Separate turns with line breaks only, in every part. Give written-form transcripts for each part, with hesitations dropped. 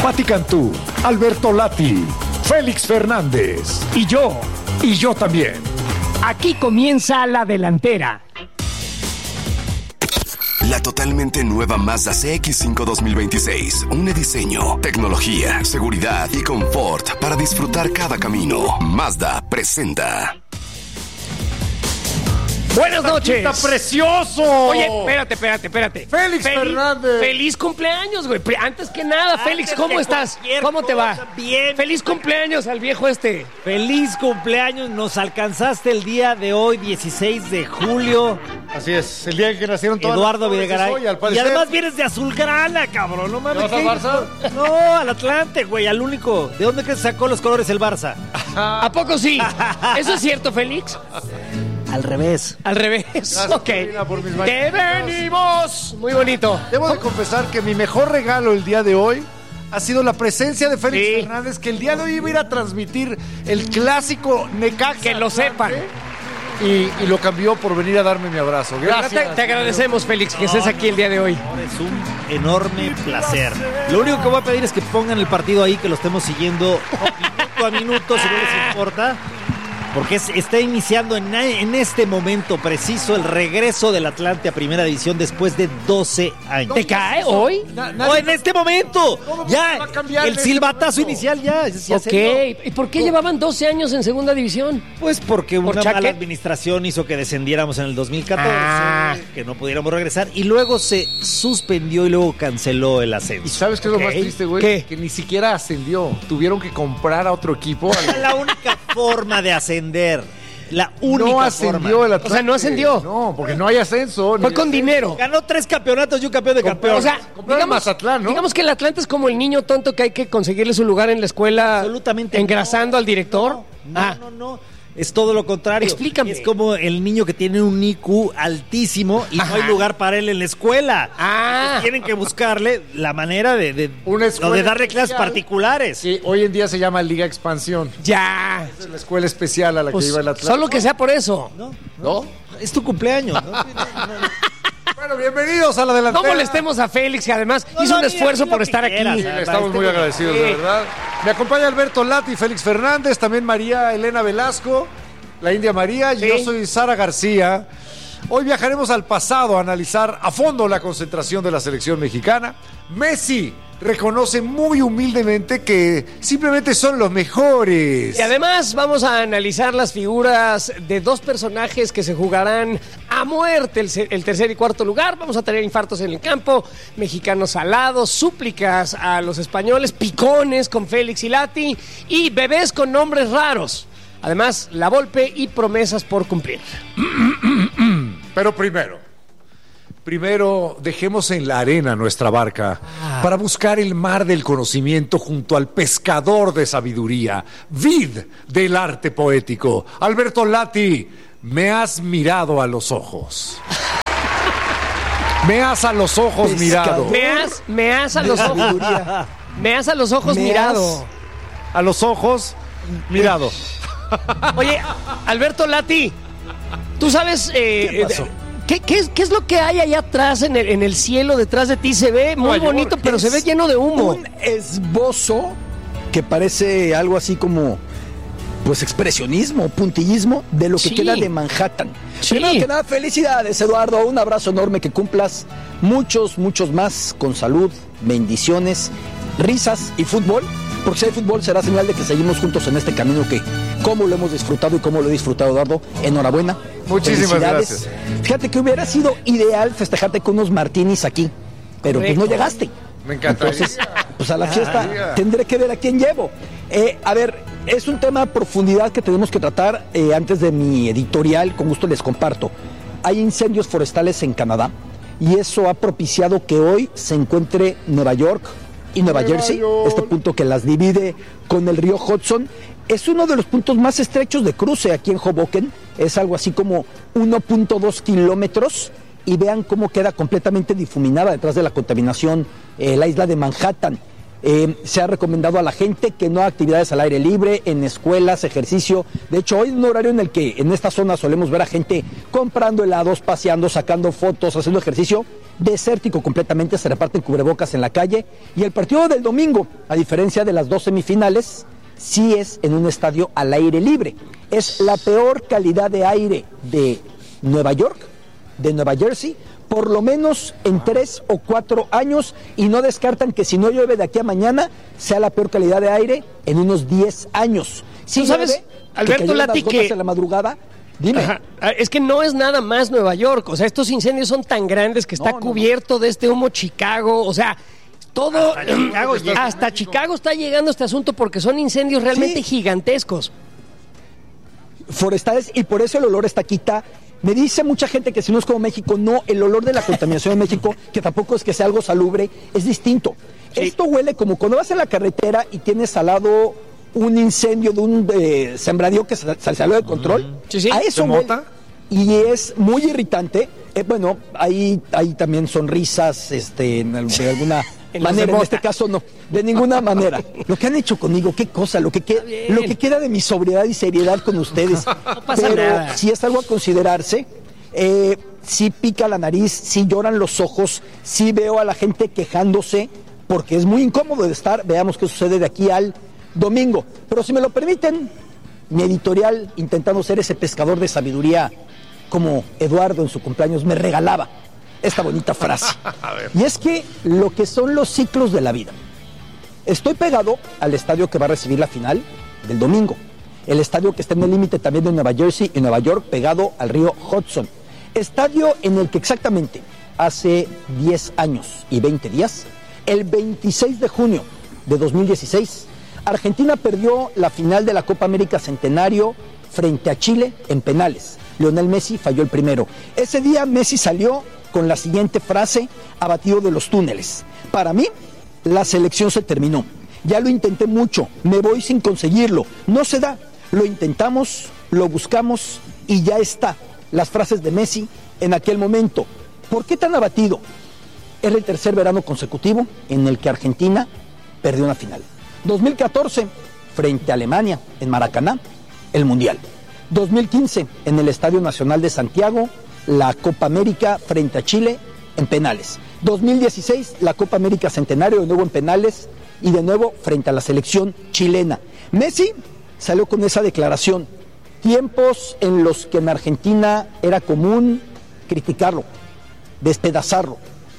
Pati Cantú, Alberto Lati, Félix Fernández y yo también.
Aquí comienza La Delantera.
La totalmente nueva Mazda CX-5 2026. Un diseño, tecnología, seguridad y confort para disfrutar cada camino. Mazda presenta.
Buenas noches.
¡Está precioso!
Oye, espérate.
Félix Fernández.
Feliz cumpleaños, güey. Antes que nada, Félix, ¿cómo estás? ¿Cómo te va?
Bien.
Feliz cumpleaños al viejo este.
Feliz cumpleaños. Nos alcanzaste el día de hoy, 16 de julio.
Así es, el día en que nacieron todas
Eduardo
las
Videgaray.
hoy, al
Y
parecer.
además vienes de Azulgrana, cabrón. No mames.
¿Te vas al Barça?
No, al Atlante, güey, al único. ¿De dónde crees que sacó los colores el Barça?
¿A poco sí? ¿Eso es cierto, Félix?
Al revés.
Al revés.
Gracias,
Ok.
Karina, por mis
¡Te
mañanitas.
venimos! Muy bonito.
Debo de confesar que mi mejor regalo el día de hoy ha sido la presencia de Félix
Sí.
Fernández, que el día de hoy iba a ir a transmitir el clásico Necaxa.
Que lo sepan.
Y lo cambió por venir a darme mi abrazo. Gracias.
Te agradecemos, Félix, que estés aquí el día de hoy.
Ahora es un enorme placer. Lo único que voy a pedir es que pongan el partido ahí, que lo estemos siguiendo minuto a minuto, si no les importa. Porque está iniciando en este momento preciso el regreso del Atlante a Primera División después de 12 años.
¿Te cae hoy?
¡Oh, en este momento! Ya,
va a cambiar
el
en este
silbatazo
momento.
inicial ya
Ok.
se dio.
¿Y por qué llevaban 12 años en segunda división?
Pues porque
¿Por
una
Chaque?
mala administración hizo que descendiéramos en el 2014,
Ah.
que no pudiéramos regresar, y luego se suspendió y luego canceló el
¿Y
ascenso.
sabes qué es
Ok.
lo más triste, güey?
¿Qué?
Que ni siquiera ascendió. Tuvieron que comprar a otro equipo.
Era la única forma de ascender. La única
No ascendió
forma.
el Atlante.
O sea, no ascendió.
No, porque no hay ascenso.
Fue
ni
con
ascenso.
dinero.
Ganó 3 campeonatos y un campeón de campeones.
O sea,
Compraron Mazatlán, ¿no?
digamos que el Atlante es como el niño tonto que hay que conseguirle su lugar en la escuela
Absolutamente
engrasando al director.
No. Es todo lo contrario.
Explícame.
Es como el niño que tiene un IQ altísimo y no hay lugar para él en la escuela.
Ah.
Entonces tienen que buscarle la manera de
Una escuela
darle clases
especial.
particulares.
Sí, hoy en día se llama Liga Expansión.
Ya.
Es la escuela especial a la
Pues,
que iba el Atlante.
solo que sea por eso.
¿No?
Es tu cumpleaños, ¿no?
Bueno, bienvenidos a la delantera.
No molestemos a Félix, que además
No,
hizo un
mira,
esfuerzo
di
por
lo que
estar
quieras,
aquí.
Sí, le estamos muy agradecidos,
Sí.
de verdad. Me acompaña Alberto Lati, Félix Fernández, también María Elena Velasco, la India María, y
Sí.
yo soy Sara García. Hoy viajaremos al pasado a analizar a fondo la concentración de la selección mexicana. Messi reconoce muy humildemente que simplemente son los mejores.
Y además vamos a analizar las figuras de dos personajes que se jugarán a muerte el tercer y cuarto lugar. Vamos a tener infartos en el campo, mexicanos alados, súplicas a los españoles, picones con Félix y Lati y bebés con nombres raros. Además, la Volpe y promesas por cumplir.
Pero primero dejemos en la arena nuestra barca para buscar el mar del conocimiento junto al pescador de sabiduría, vid del arte poético. Alberto Lati, me has mirado a los ojos. Me has a los ojos mirado.
Me has a los ojos. Me has a los ojos mirado.
A los ojos mirado.
Oye, Alberto Lati, ¿tú sabes
¿Qué pasó?
¿Qué es lo que hay allá atrás en el cielo detrás de ti? Se ve muy
Nueva York.
bonito, pero se ve lleno de humo.
Un esbozo que parece algo así como, pues, expresionismo, puntillismo de lo que
Sí.
queda de Manhattan.
Sí.
Primero que nada, felicidades, Eduardo. Un abrazo enorme, que cumplas muchos más con salud, bendiciones, risas y fútbol. Porque si hay fútbol será señal de que seguimos juntos en este camino que, cómo lo hemos disfrutado y cómo lo he disfrutado, Eduardo. Enhorabuena.
Muchísimas
Felicidades.
gracias.
Fíjate que hubiera sido ideal festejarte con unos martinis aquí, pero pues no
Correcto.
llegaste.
Me encantaría.
Entonces, pues a la fiesta
María.
tendré que ver a quién llevo. A ver, es un tema a profundidad que tenemos que tratar. Antes de mi editorial, con gusto les comparto. Hay incendios forestales en Canadá y eso ha propiciado que hoy se encuentre Nueva York y Nueva Jersey,
York.
este punto que las divide con el río Hudson. Es uno de los puntos más estrechos de cruce aquí en Hoboken. Es algo así como 1.2 kilómetros. Y vean cómo queda completamente difuminada detrás de la contaminación la isla de Manhattan. Se ha recomendado a la gente que no haga actividades al aire libre, en escuelas, ejercicio. De hecho, hoy es un horario en el que en esta zona solemos ver a gente comprando helados, paseando, sacando fotos, haciendo ejercicio. desértico completamente, se reparten cubrebocas en la calle, y el partido del domingo, a diferencia de las 2 semifinales, sí es en un estadio al aire libre. Es la peor calidad de aire de Nueva York, de Nueva Jersey, por lo menos en 3 o 4 años, y no descartan que si no llueve de aquí a mañana, sea la peor calidad de aire en unos 10 años. Si
¿tú sabes,
llueve,
Alberto Lati, que
en la madrugada, dime.
Ajá. Es que no es nada más Nueva York, o sea, estos incendios son tan grandes que está cubierto de este humo Chicago, o sea, todo, hasta Chicago está llegando este asunto porque son incendios realmente gigantescos.
Forestales, y por eso el olor está quita. Me dice mucha gente que si no es como México, no, el olor de la contaminación en México, que tampoco es que sea algo salubre, es distinto. Sí. Esto huele como cuando vas en la carretera y tienes al lado un incendio de un sembradío que se salió de control.
Sí.
A eso huele, y es muy irritante. Bueno, hay también sonrisas de alguna manera, en este caso no, de ninguna manera. Lo que han hecho conmigo, qué cosa, lo que queda de mi sobriedad y seriedad con ustedes.
No pasa
pero
nada.
si es algo a considerarse, sí pica la nariz, sí lloran los ojos, sí veo a la gente quejándose, porque es muy incómodo de estar. Veamos qué sucede de aquí al domingo. Pero si me lo permiten, mi editorial, intentando ser ese pescador de sabiduría, como Eduardo en su cumpleaños me regalaba esta bonita frase. Y es que lo que son los ciclos de la vida. Estoy pegado al estadio que va a recibir la final del domingo. El estadio que está en el límite también de Nueva Jersey y Nueva York, pegado al río Hudson. Estadio en el que exactamente hace 10 años y 20 días, el 26 de junio de 2016, Argentina perdió la final de la Copa América Centenario frente a Chile en penales. Lionel Messi falló el primero. Ese día Messi salió con la siguiente frase, abatido de los túneles: para mí, la selección se terminó. Ya lo intenté mucho, me voy sin conseguirlo. No se da. Lo intentamos, lo buscamos y ya está. Las frases de Messi en aquel momento. ¿Por qué tan abatido? Era el tercer verano consecutivo en el que Argentina perdió una final. 2014, frente a Alemania, en Maracaná, el Mundial. 2015, en el Estadio Nacional de Santiago, la Copa América frente a Chile en penales. 2016, la Copa América Centenario, de nuevo en penales, y de nuevo frente a la selección chilena. Messi salió con esa declaración. Tiempos en los que en Argentina era común criticarlo, despedazarlo.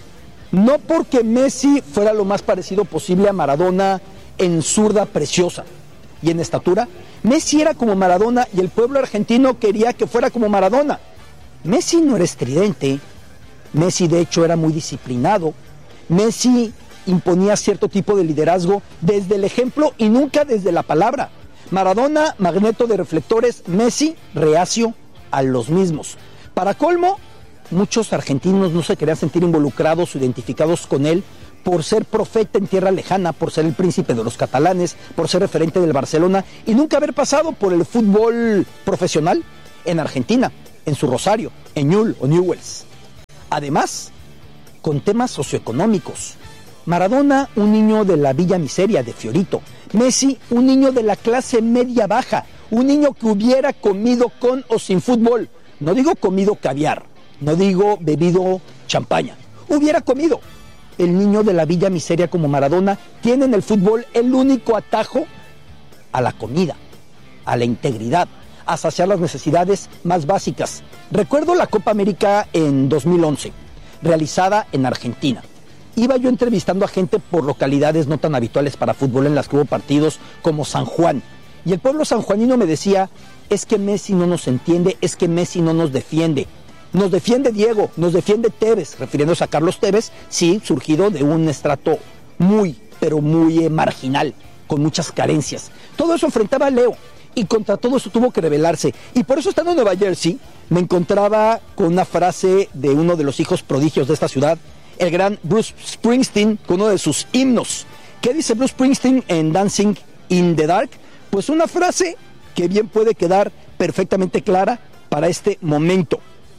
No porque Messi fuera lo más parecido posible a Maradona en zurda preciosa y en estatura. Messi era como Maradona y el pueblo argentino quería que fuera como Maradona. Messi no era estridente, Messi de hecho era muy disciplinado, Messi imponía cierto tipo de liderazgo desde el ejemplo y nunca desde la palabra. Maradona, magneto de reflectores, Messi, reacio a los mismos. Para colmo, muchos argentinos no se querían sentir involucrados o identificados con él por ser profeta en tierra lejana, por ser el príncipe de los catalanes, por ser referente del Barcelona y nunca haber pasado por el fútbol profesional en Argentina, en su Rosario, en Newell's o Newell's. Además, con temas socioeconómicos. Maradona, un niño de la Villa Miseria de Fiorito. Messi, un niño de la clase media baja, un niño que hubiera comido con o sin fútbol. No digo comido caviar, no digo bebido champaña, hubiera comido. El niño de la Villa Miseria como Maradona tiene en el fútbol el único atajo a la comida, a la integridad, a saciar las necesidades más básicas. Recuerdo la Copa América en 2011, realizada en Argentina. Iba yo entrevistando a gente por localidades no tan habituales para fútbol en las que hubo partidos como San Juan. Y el pueblo sanjuanino me decía, es que Messi no nos entiende, es que Messi no nos defiende. Nos defiende Diego, nos defiende Tevez, refiriéndose a Carlos Tevez, sí, surgido de un estrato muy, pero muy marginal, con muchas carencias. Todo eso enfrentaba a Leo, y contra todo eso tuvo que rebelarse. Y por eso, estando en Nueva Jersey, me encontraba con una frase de uno de los hijos prodigios de esta ciudad, el gran Bruce Springsteen, con uno de sus himnos. ¿Qué dice Bruce Springsteen en Dancing in the Dark? Pues una frase que bien puede quedar perfectamente clara para este momento.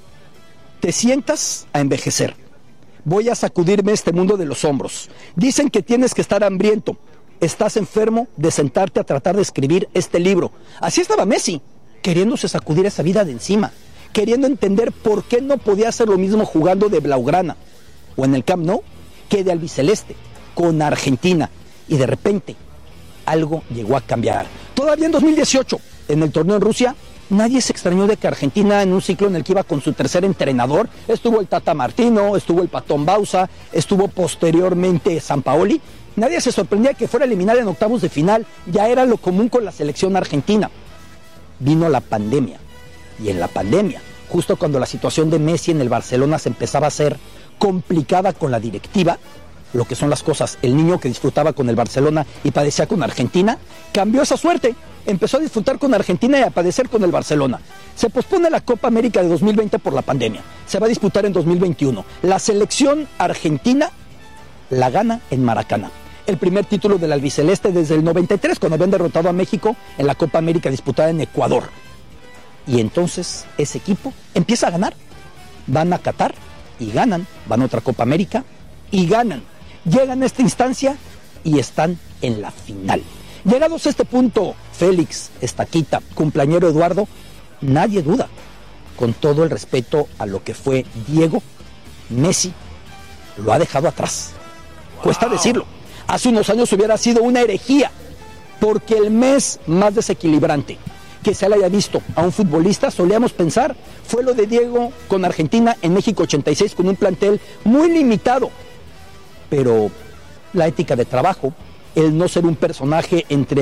Te sientas a envejecer. Voy a sacudirme este mundo de los hombros. Dicen que tienes que estar hambriento. Estás enfermo de sentarte a tratar de escribir este libro. Así estaba Messi, queriéndose sacudir esa vida de encima, queriendo entender por qué no podía hacer lo mismo jugando de blaugrana. o en el Camp Nou que de albiceleste con Argentina. Y de repente algo llegó a cambiar. Todavía en 2018, en el torneo en Rusia, nadie se extrañó de que Argentina, en un ciclo en el que iba con su tercer entrenador, estuvo el Tata Martino, estuvo el Patón Bausa, estuvo posteriormente Sampaoli, nadie se sorprendía que fuera eliminada en octavos de final. Ya era lo común con la selección argentina. Vino la pandemia, y en la pandemia, justo cuando la situación de Messi en el Barcelona se empezaba a hacer complicada con la directiva, lo que son las cosas, el niño que disfrutaba con el Barcelona y padecía con Argentina, cambió esa suerte, empezó a disfrutar con Argentina y a padecer con el Barcelona. Se pospone la Copa América de 2020 por la pandemia, se va a disputar en 2021. La selección argentina la gana en Maracaná. El primer título del albiceleste desde el 93, cuando habían derrotado a México en la Copa América disputada en Ecuador. Y entonces ese equipo empieza a ganar. Van a Qatar y ganan, van a otra Copa América y ganan. Llegan a esta instancia y están en la final. Llegados a este punto, Félix, Estaquita, cumpleañero Eduardo, nadie duda, con todo el respeto a lo que fue Diego, Messi lo ha dejado atrás. Cuesta decirlo. Hace unos años hubiera sido una herejía, porque el mes más desequilibrante que se le haya visto a un futbolista, solíamos pensar, fue lo de Diego con Argentina en México 86, con un plantel muy limitado. Pero la ética de trabajo, el no ser un personaje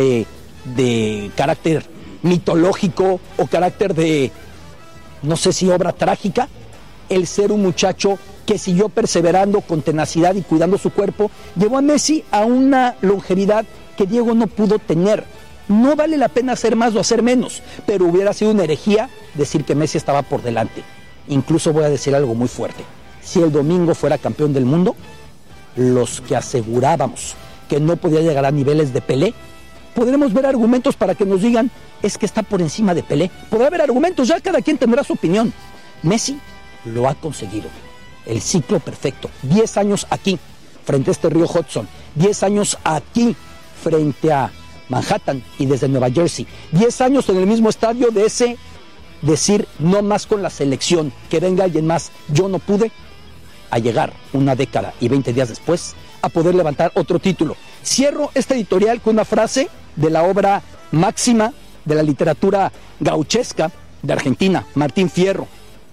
de carácter mitológico o carácter de, no sé si obra trágica, el ser un muchacho que siguió perseverando con tenacidad y cuidando su cuerpo, llevó a Messi a una longevidad que Diego no pudo tener. No vale la pena hacer más o hacer menos, pero hubiera sido una herejía decir que Messi estaba por delante. Incluso voy a decir algo muy fuerte. Si el domingo fuera campeón del mundo, los que asegurábamos que no podía llegar a niveles de Pelé, podremos ver argumentos para que nos digan, es que está por encima de Pelé. Podrá haber argumentos, ya cada quien tendrá su opinión. Messi lo ha conseguido. El ciclo perfecto. 10 años aquí, frente a este río Hudson. 10 años aquí, frente a Manhattan y desde Nueva Jersey. 10 años en el mismo estadio de ese decir, no más con la selección, que venga alguien más, yo no pude, a llegar una década y 20 días después a poder levantar otro título. Cierro este editorial con una frase de la obra máxima de la literatura gauchesca de Argentina, Martín Fierro.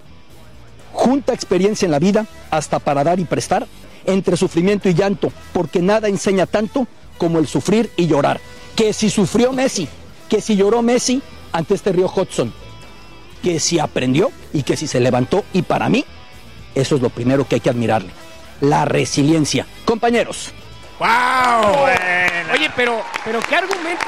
Junta experiencia en la vida hasta para dar y prestar, entre sufrimiento y llanto, porque nada enseña tanto como el sufrir y llorar. Que si sufrió Messi, que si lloró Messi ante este río Hudson, que si aprendió y que si se levantó, y para mí eso es lo primero que hay que admirarle, la resiliencia. Compañeros.
¡Wow! Bueno. Oye, pero qué argumento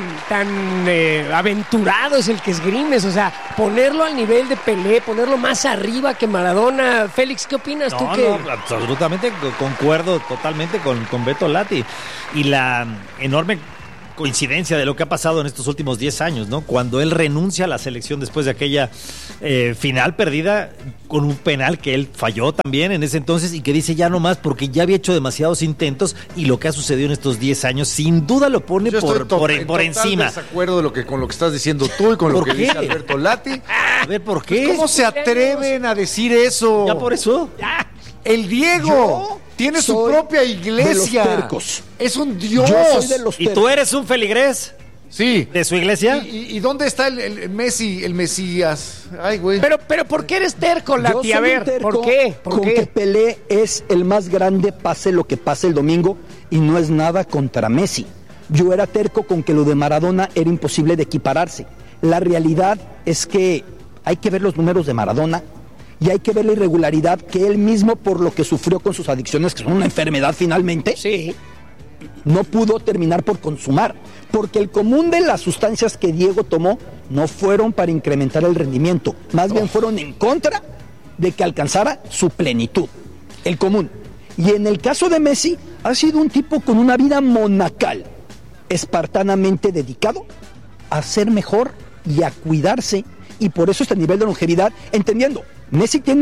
tan aventurado es el que esgrimes. O sea, ponerlo al nivel de Pelé, ponerlo más arriba que Maradona. Félix, ¿qué opinas tú?
No, absolutamente concuerdo totalmente con Beto Lati. Y la enorme coincidencia de lo que ha pasado en estos últimos 10 años, ¿no? Cuando él renuncia a la selección después de aquella final perdida con un penal que él falló también en ese entonces y que dice ya no más porque ya había hecho demasiados intentos, y lo que ha sucedido en estos 10 años sin duda lo pone por encima.
Estoy desacuerdo con lo que estás diciendo tú y con lo que dice Alberto Lati.
A ver, ¿por qué?
¿Cómo se atreven a decir eso?
Ya por eso.
El Diego tiene su propia iglesia.
De los tercos.
Es un dios.
Yo soy de los tercos.
¿Y tú eres un feligrés?
Sí.
¿De su iglesia?
¿Y dónde está el Messi, el Mesías? Ay, güey.
Pero ¿por qué eres terco, Lati? A ver,
terco
¿por qué?
Que Pelé es el más grande, pase lo que pase el domingo, y no es nada contra Messi. Yo era terco con que lo de Maradona era imposible de equipararse. La realidad es que hay que ver los números de Maradona y hay que ver la irregularidad que él mismo, por lo que sufrió con sus adicciones, que son una enfermedad finalmente,
sí,
no pudo terminar por consumar, porque el común de las sustancias que Diego tomó no fueron para incrementar el rendimiento, más bien fueron en contra de que alcanzara su plenitud, el común. Y en el caso de Messi, ha sido un tipo con una vida monacal, espartanamente dedicado a ser mejor y a cuidarse, y por eso este nivel de longevidad, entendiendo, Messi tiene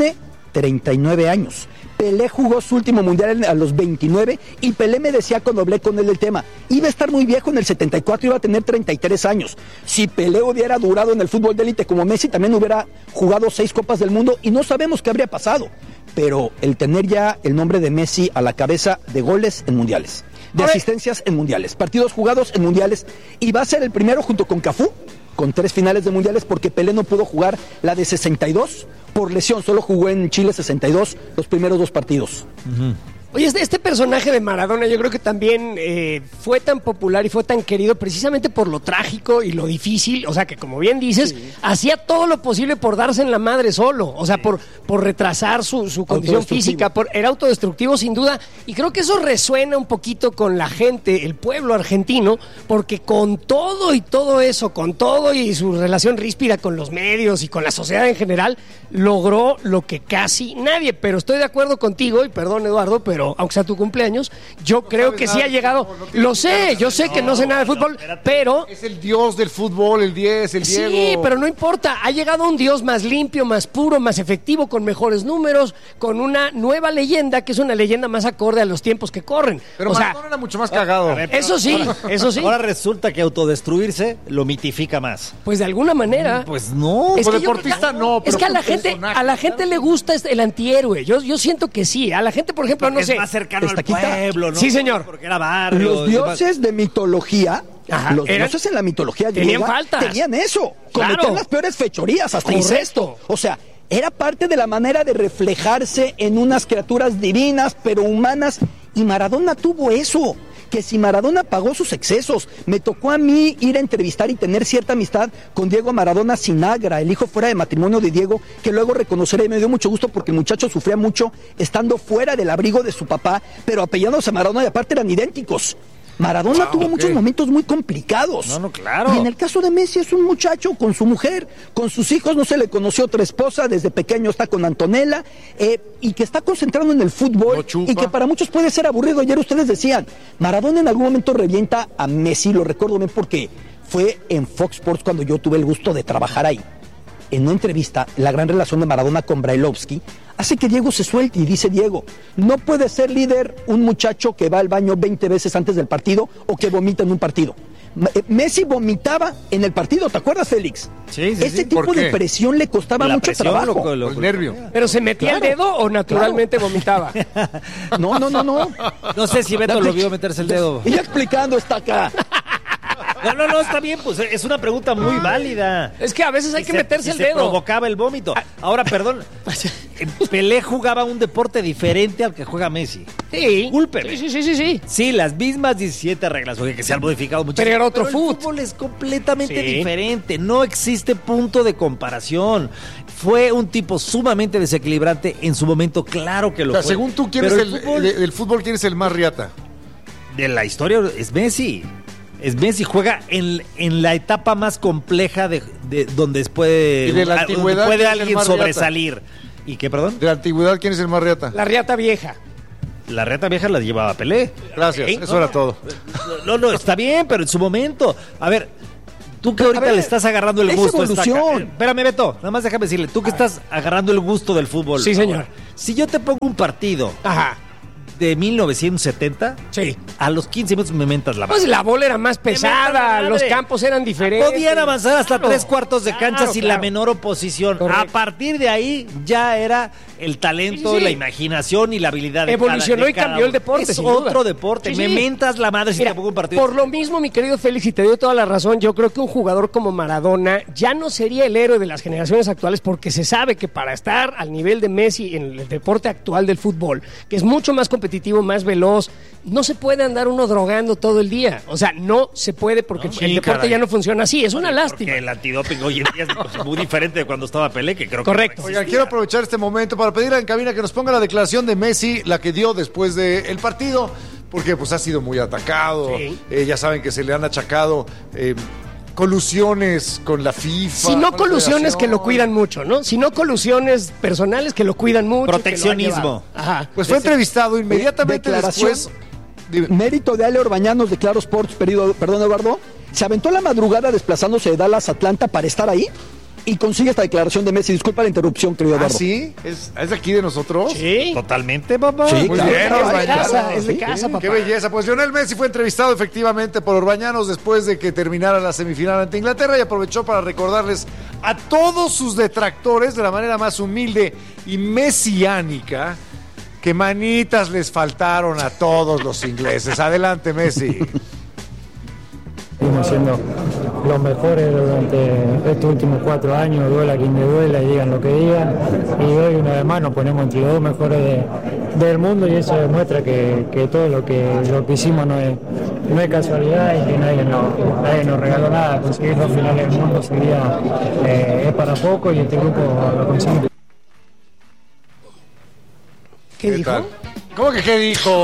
39 años. Pelé jugó su último mundial a los 29 y Pelé me decía cuando hablé con él del tema, iba a estar muy viejo en el 74, iba a tener 33 años. Si Pelé hubiera durado en el fútbol de élite como Messi, también hubiera jugado 6 Copas del Mundo y no sabemos qué habría pasado. Pero el tener ya el nombre de Messi a la cabeza de goles en mundiales, de asistencias en mundiales, partidos jugados en mundiales, y va a ser el primero junto con Cafú, con 3 finales de mundiales, porque Pelé no pudo jugar la de 62 por lesión, solo jugó en Chile 62 los primeros 2 partidos.
Oye, este personaje de Maradona yo creo que también fue tan popular y fue tan querido precisamente por lo trágico y lo difícil, o sea que como bien dices, hacía todo lo posible por darse en la madre solo, o sea, por retrasar su condición física, era autodestructivo sin duda, y creo que eso resuena un poquito con la gente, el pueblo argentino, porque con todo y todo eso, con todo y su relación ríspida con los medios y con la sociedad en general, logró lo que casi nadie, pero estoy de acuerdo contigo, y perdón Eduardo, pero aunque sea tu cumpleaños, yo creo que sí ha llegado. Lo sé, yo sé que no sé nada de fútbol, pero
es el dios del fútbol, el 10, el Diego.
Sí, pero no importa, ha llegado un dios más limpio, más puro, más efectivo, con mejores números, con una nueva leyenda que es una leyenda más acorde a los tiempos que corren.
Pero Maradona era mucho más cagado.
Eso sí.
Ahora resulta que autodestruirse lo mitifica más.
Pues de alguna manera.
Pues no.
Es
Como
que
deportista no, pero
es que
como
a la gente le gusta el antihéroe. Yo siento que sí. A la gente, por ejemplo, no sé.
Es más cercano al
Estaquita.
pueblo, ¿no?
Sí, señor.
Porque era barrio.
Los dioses de mitología, los dioses en la mitología
tenían
griega
faltas.
tenían eso,
Claro.
cometían las peores fechorías, hasta
Correcto.
incesto. O sea, era parte de la manera de reflejarse en unas criaturas divinas, pero humanas, y Maradona tuvo eso. Que si Maradona pagó sus excesos, me tocó a mí ir a entrevistar y tener cierta amistad con Diego Maradona Sinagra, el hijo fuera de matrimonio de Diego, que luego reconoceré, y me dio mucho gusto porque el muchacho sufría mucho estando fuera del abrigo de su papá, pero apellándose a Maradona y aparte eran idénticos. Maradona tuvo muchos momentos muy complicados.
No, claro.
Y en el caso de Messi es un muchacho con su mujer, con sus hijos, no se le conoció otra esposa, desde pequeño está con Antonella, y que está concentrado en el fútbol, y que para muchos puede ser aburrido. Ayer ustedes decían, Maradona en algún momento revienta a Messi, lo recuerdo bien porque fue en Fox Sports cuando yo tuve el gusto de trabajar ahí. En una entrevista, la gran relación de Maradona con Brailovsky hace que Diego se suelte y dice Diego, no puede ser líder un muchacho que va al baño 20 veces antes del partido o que vomita en un partido. Messi vomitaba en el partido, ¿te acuerdas, Félix?
Sí.
Ese tipo de presión le costaba
La
mucho
presión,
trabajo.
El nervio.
¿Pero se metía el dedo o naturalmente vomitaba?
No.
No sé si Beto lo vio meterse el dedo.
Y ya explicando está acá.
No, está bien, pues es una pregunta muy válida.
Es que a veces hay que meterse el
se
dedo.
provocaba el vómito. Ahora, perdón, Pelé jugaba un deporte diferente al que juega Messi.
Sí.
Discúlpeme.
Sí.
Sí, las mismas 17 reglas, oye, que se han modificado mucho.
Pero era otro
el
fútbol.
fútbol es completamente
Sí.
diferente. No existe punto de comparación. Fue un tipo sumamente desequilibrante en su momento, claro que lo
O sea,
fue.
según tú, ¿quién
Pero
es
el fútbol
del fútbol, quién es el más riata?
de la historia es Messi. Es Messi, juega en la etapa más compleja de donde puede,
¿Y de la
donde
antigüedad
puede
quién es el
alguien
más
sobresalir. ¿Y qué, perdón?
De la antigüedad, ¿quién es el más riata?
La riata vieja.
La reta vieja la llevaba Pelé.
Gracias,
¿Eh?
eso era todo.
No, está bien, pero en su momento. A ver, tú que ahorita
ver,
le estás agarrando el
es
gusto.
evolución.
Espérame, Beto, nada más déjame decirle. Tú que estás agarrando el gusto del fútbol.
Sí, señor.
Si yo te pongo un partido
Ajá.
de 1970,
Sí.
a los 15 minutos me mentas la
Pues
madre.
la bola era más pesada,
madre.
los campos eran diferentes.
Podían avanzar hasta
Claro,
3/4 de cancha
claro,
sin
claro.
la menor oposición.
Correcto.
A partir de ahí ya era el talento,
Sí.
la imaginación y la habilidad de
Evolucionó y cambió el deporte,
Es
sin duda.
otro deporte.
Sí,
Me
sí.
mentas la madre si
Mira,
te pongo un partido.
por lo mismo, mi querido Félix, y te doy toda la razón, yo creo que un jugador como Maradona ya no sería el héroe de las generaciones actuales porque se sabe que para estar al nivel de Messi en el deporte actual del fútbol, que es mucho más competitivo, más veloz, no se puede andar uno drogando todo el día. O sea, no se puede porque
No,
el
sí,
deporte
caray.
ya no funciona así. Es una lástima.
Porque el antidoping hoy en día es muy diferente de cuando estaba Pelé, que creo
Correcto.
que
Oigan, quiero aprovechar este momento para pedirle en cabina que nos ponga la declaración de Messi, la que dio después del partido, porque pues ha sido muy atacado.
Sí.
Ya saben que se le han achacado colusiones con la FIFA.
Si no
con la
colusiones que lo
federación.
cuidan mucho, ¿no? Si no colusiones personales que lo cuidan mucho. que lo han
Proteccionismo.
llevado. Ajá.
Pues fue entrevistado inmediatamente
Declaración.
después. Dime.
Mérito de Ale Orbañanos de Claro Sports, perdón Eduardo, se aventó la madrugada desplazándose de Dallas a Atlanta para estar ahí y consigue esta declaración de Messi. Disculpa la interrupción, querido Eduardo.
¿Ah, sí? ¿Es de aquí de nosotros?
Sí.
Totalmente, papá.
Sí,
Muy
claro.
bien,
Es de
Orbañanos.
casa, es de casa, papá.
Qué belleza. Pues Lionel Messi fue entrevistado efectivamente por Orbañanos después de que terminara la semifinal ante Inglaterra y aprovechó para recordarles a todos sus detractores de la manera más humilde y mesiánica que manitas les faltaron a todos los ingleses. Adelante, Messi.
Estuvimos siendo los mejores durante estos últimos 4 años, duela quien le duela y digan lo que digan. Y hoy una vez más nos ponemos entre los 2 mejores del mundo y eso demuestra que todo lo que hicimos no es casualidad y que nadie nos regaló nada. Conseguir 2 finales del mundo sería es para poco y este grupo lo consigue.
¿Qué dijo?
tal? ¿Cómo que qué dijo?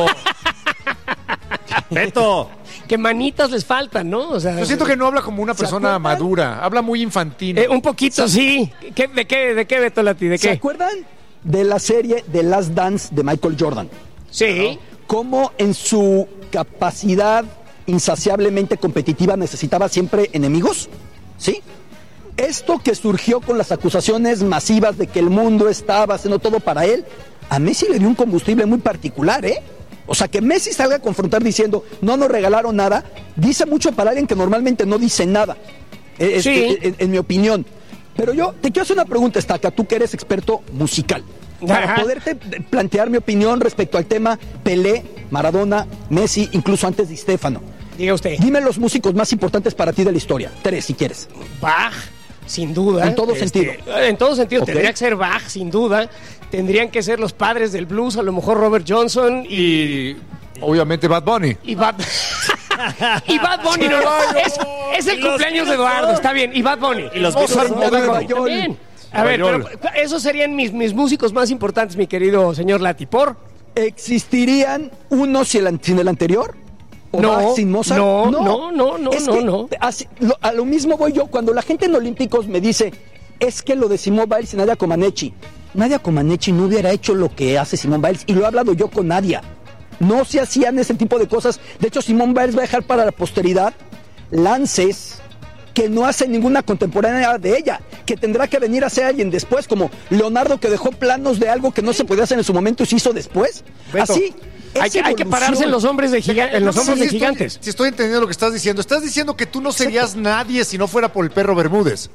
Beto.
Que manitas les faltan, ¿no? O sea,
Yo siento que no habla como una persona
acuerdan?
madura, habla muy infantil.
un poquito, sí. ¿De qué, Beto Lati? ¿De
¿Se
qué?
acuerdan de la serie The Last Dance de Michael Jordan?
Sí.
Cómo en su capacidad insaciablemente competitiva necesitaba siempre enemigos, ¿sí? Esto que surgió con las acusaciones masivas de que el mundo estaba haciendo todo para él, a Messi le dio un combustible muy particular, ¿eh? O sea, que Messi salga a confrontar diciendo, no nos regalaron nada, dice mucho para alguien que normalmente no dice nada,
Sí.
en mi opinión. Pero yo te quiero hacer una pregunta, Estaca, tú que eres experto musical. Para
Ajá.
poderte plantear mi opinión respecto al tema Pelé, Maradona, Messi, incluso antes de Di Stéfano.
Diga usted.
Dime los músicos más importantes para ti de la historia. 3, si quieres.
Bach, sin duda.
En todo sentido.
En todo sentido.
Ok.
Tendría que ser Bach, sin duda. Tendrían que ser los padres del blues, a lo mejor Robert Johnson
Y obviamente Bad Bunny.
y Bad... y Bad Bunny, no, es el cumpleaños de Eduardo, está bien. Y Bad Bunny.
Y los
Mozart
Beatles.
moderno.
También. A ver, pero esos serían mis músicos más importantes, mi querido señor Lati. ¿Por?
¿Existirían unos sin el anterior? ¿O
No,
Bach sin Mozart?
no,
Es
no,
que
no.
a lo mismo voy yo. Cuando la gente en Olímpicos me dice, es que lo de Simón Biles y Nadia Comaneci. Nadia Comaneci no hubiera hecho lo que hace Simón Biles, y lo he hablado yo con Nadia. No se hacían ese tipo de cosas. De hecho, Simón Biles va a dejar para la posteridad lances que no hace ninguna contemporánea de ella, que tendrá que venir a ser alguien después, como Leonardo, que dejó planos de algo que no se podía hacer en su momento y se hizo después.
Beto,
Así.
Hay que pararse en los hombres de gigantes.
Si estoy entendiendo lo que estás diciendo. Estás diciendo que tú no serías nadie si no fuera por el perro Bermúdez.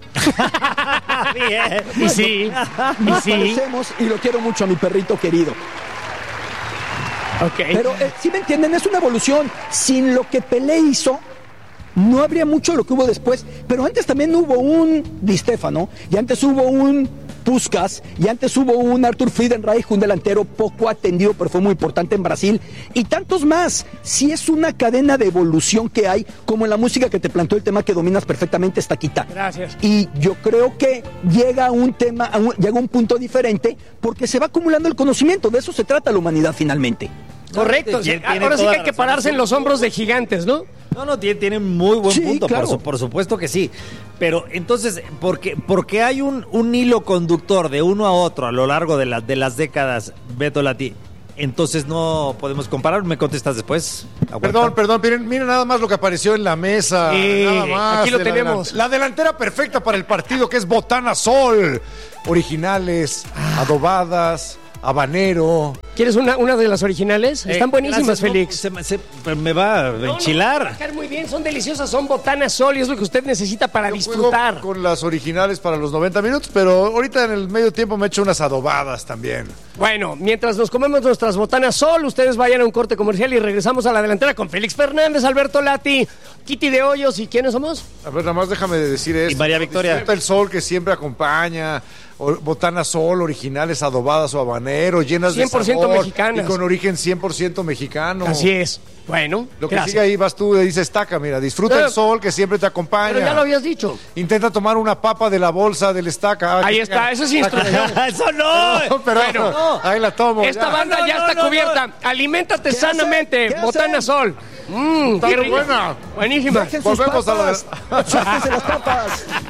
Y sí,
Nos parecemos y lo quiero mucho a mi perrito querido.
Ok.
Pero si me entienden, es una evolución. Sin lo que Pelé hizo, no habría mucho lo que hubo después. Pero antes también hubo un Di Stéfano, y antes hubo un Puskás, y antes hubo un Arthur Friedenreich, un delantero poco atendido, pero fue muy importante en Brasil, y tantos más. Si es una cadena de evolución que hay, como en la música que te planteó el tema que dominas perfectamente, Estaquita.
Gracias.
Y yo creo que llega un tema, llega un punto diferente, porque se va acumulando el conocimiento. De eso se trata la humanidad finalmente.
Correcto.
Y él tiene
Ahora sí
toda
que hay que
razón.
pararse en los hombros de gigantes, ¿no?
No, tiene muy buen
Sí,
punto,
claro.
por supuesto que sí. Pero entonces, porque hay un hilo conductor de uno a otro a lo largo de las décadas, Beto Lati, entonces no podemos comparar. ¿Me contestas después? Aguanta.
Perdón, miren nada más lo que apareció en la mesa.
Sí,
Nada más.
aquí lo
de la
tenemos.
La delantera perfecta para el partido, que es Botana Sol. Originales, adobadas, habanero.
¿Quieres una de las originales? Están buenísimas,
Gracias, no,
Félix.
me va a
No, va a
enchilar.
caer muy bien, son deliciosas, son Botana Sol y es lo que usted necesita para
Yo
disfrutar.
juego con las originales para los 90 minutos, pero ahorita en el medio tiempo me echo unas adobadas también.
Bueno, mientras nos comemos nuestras Botanas Sol, ustedes vayan a un corte comercial y regresamos a la delantera con Félix Fernández, Alberto Lati, Kitty de Hoyos y ¿quiénes somos?
A ver, nada más déjame decir esto.
Y María Victoria.
Disfruta el sol que siempre acompaña. Botana Sol, originales, adobadas o habanero, llenas de
100%
sabor
mexicanas.
y con origen 100% mexicano.
Así es. Bueno,
Lo que
gracias.
sigue ahí vas tú, dice Estaca, mira, disfruta
Pero-
el sol que siempre te acompaña.
Pero ya lo habías dicho.
Intenta tomar una papa de la bolsa del Estaca.
Ahí está, eso es instrucción.
¡Eso no!
Pero
Bueno,
ahí la tomo.
Esta
ya.
banda
No,
ya
no,
está
no,
cubierta. Aliméntate
¿Qué
sanamente.
hacen? ¿Qué
Botana
hacen?
Sol.
Está
qué
muy
rica.
buena.
Buenísima.
Dejen sus
Volvemos a la
papas. Suéltense las papas.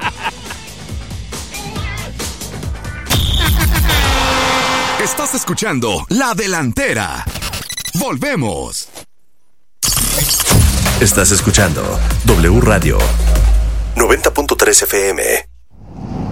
Estás escuchando La Delantera. Volvemos.
Estás escuchando W Radio 90.3 FM.